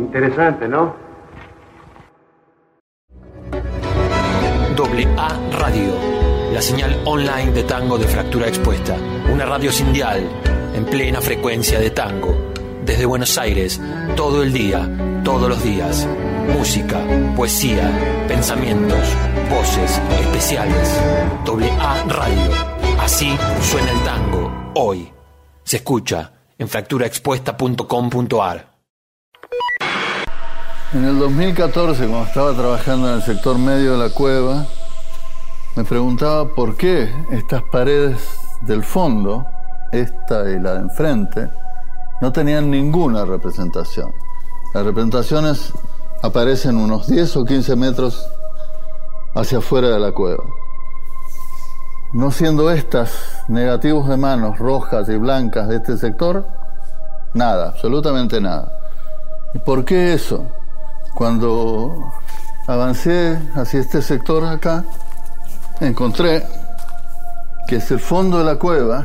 Interesante, ¿no? AA Radio, la señal online de tango de Fractura Expuesta. Una radio sin dial, en plena frecuencia de tango. Desde Buenos Aires, todo el día, todos los días. Música, poesía, pensamientos, voces, especiales. AA Radio. Así suena el tango, hoy. Se escucha en fracturaexpuesta.com.ar. En el 2014, cuando estaba trabajando en el sector medio de la cueva, me preguntaba por qué estas paredes del fondo, esta y la de enfrente, no tenían ninguna representación. Las representaciones aparecen unos 10 o 15 metros hacia afuera de la cueva. No siendo estas negativos de manos rojas y blancas de este sector, nada, absolutamente nada. ¿Y por qué eso? Cuando avancé hacia este sector acá, encontré que el fondo de la cueva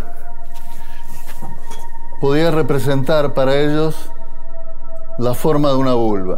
podía representar para ellos la forma de una vulva,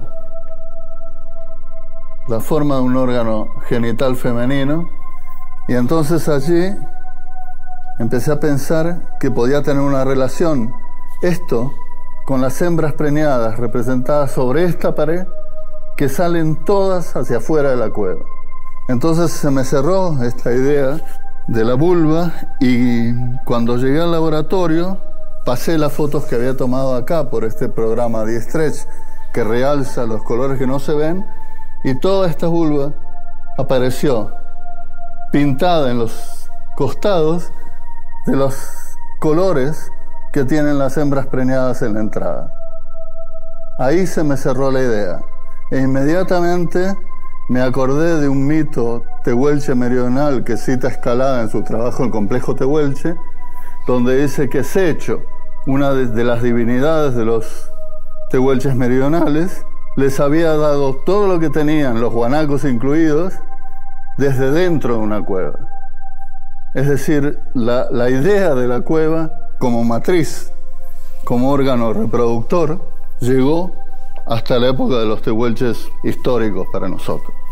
la forma de un órgano genital femenino, y entonces allí empecé a pensar que podía tener una relación esto con las hembras preñadas representadas sobre esta pared, que salen todas hacia afuera de la cueva. Entonces se me cerró esta idea de la vulva, y cuando llegué al laboratorio pasé las fotos que había tomado acá por este programa de Stretch, que realza los colores que no se ven, y toda esta vulva apareció pintada en los costados de los colores que tienen las hembras preñadas en la entrada. Ahí se me cerró la idea, e inmediatamente me acordé de un mito tehuelche meridional que cita Escalada en su trabajo El complejo tehuelche, donde dice que Secho, una de las divinidades de los tehuelches meridionales, les había dado todo lo que tenían, los guanacos incluidos, desde dentro de una cueva. Es decir, la idea de la cueva como matriz, como órgano reproductor, llegó hasta la época de los tehuelches históricos para nosotros.